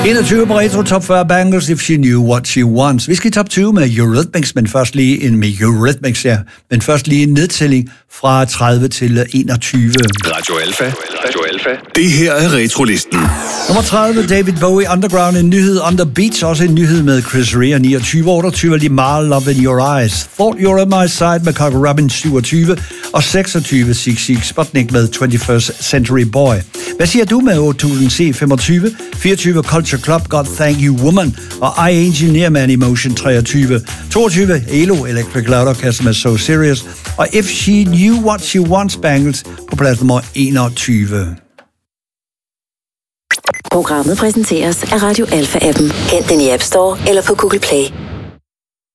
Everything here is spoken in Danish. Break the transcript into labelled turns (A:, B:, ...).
A: 21 på Retro Top 40 Bangles, If She Knew What She Wants. Vi skal i top 20 med Eurythmics, men først lige en nedtælling fra 30 til 21.
B: Radio Alpha. Det her er Retrolisten.
A: Nummer 30, David Bowie, Underground, en nyhed. Under Beats, også en nyhed med Chris Rea, 29. 28, Limar, Love in Your Eyes. Thought You're on My Side med Coco Robin, 27. Og 26, Sigue Sputnik med 21st Century Boy. Hvad siger du med 8000 C, 25? 24, Culture Club, God Thank You Woman. Og I Engineer Man Emotion, 23. 22, ELO, Electric Loud Orchestra med So Serious. Og If She Knew What She Wants, Bangles på plads nummer 21.
C: Programmet præsenteres af Radio Alpha-appen. Hent den i App Store eller på Google Play.